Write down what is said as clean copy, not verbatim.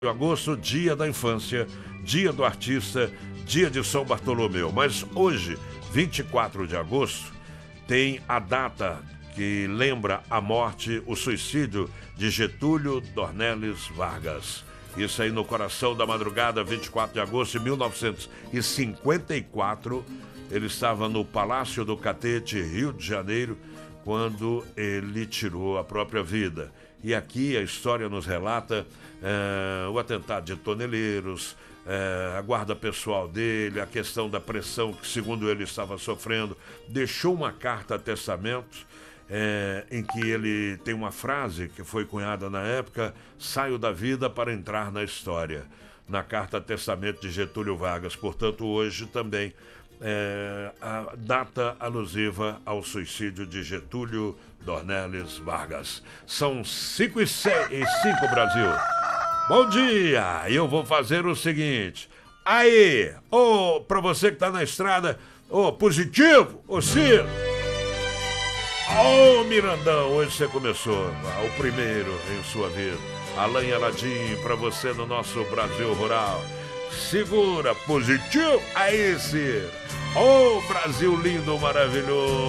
de agosto, dia da infância, dia do artista, dia de São Bartolomeu. Mas hoje, 24 de agosto, tem a data que lembra a morte, o suicídio de Getúlio Dornelles Vargas. Isso aí no coração da madrugada, 24 de agosto de 1954. Ele estava no Palácio do Catete, Rio de Janeiro, quando ele tirou a própria vida. E aqui a história nos relata o atentado de Toneleiros, a guarda pessoal dele, a questão da pressão que, segundo ele, estava sofrendo. Deixou uma carta a testamento em que ele tem uma frase que foi cunhada na época: saio da vida para entrar na história. Na carta a testamento de Getúlio Vargas. Portanto, hoje também a data alusiva ao suicídio de Getúlio Dornelles Vargas. São 5:05, Brasil. Bom dia! Eu vou fazer o seguinte. Aí, pra você que tá na estrada, positivo, Ciro. Mirandão, hoje você começou, o primeiro em sua vida. Alain Aladim, pra você no nosso Brasil Rural. Segura, positivo, aí, Ciro. Brasil lindo, maravilhoso.